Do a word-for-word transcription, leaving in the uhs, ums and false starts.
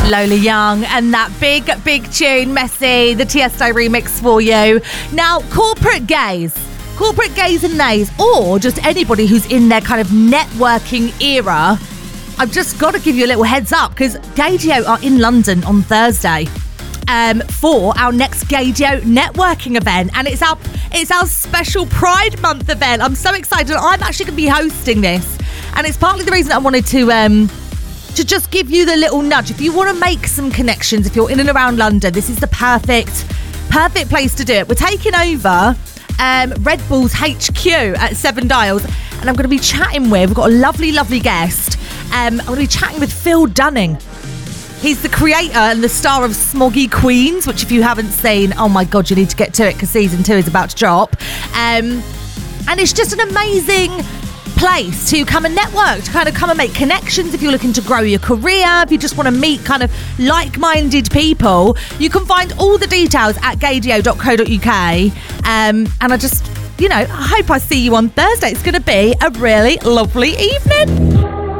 Lola Young and that big, big tune, Messy, the Tiesto remix for you. Now, corporate gays, corporate gays and nays, or just anybody who's in their kind of networking era, I've just got to give you a little heads up because Gaydio are in London on Thursday um, for our next Gaydio networking event, and it's our it's our special Pride Month event. I'm so excited. I'm actually going to be hosting this, and it's partly the reason I wanted to um, to just give you the little nudge. If you want to make some connections, if you're in and around London, this is the perfect perfect place to do it. We're taking over um, Red Bull's H Q at Seven Dials, and I'm going to be chatting with. We've got a lovely, lovely guest. Um, I'm going to be chatting with Phil Dunning. He's the creator and the star of Smoggy Queens, which if you haven't seen, oh my God, you need to get to it because season two is about to drop. Um, and it's just an amazing place to come and network, to kind of come and make connections if you're looking to grow your career, if you just want to meet kind of like-minded people. You can find all the details at gaydio dot co dot uk. Um, and I just, you know, I hope I see you on Thursday. It's going to be a really lovely evening.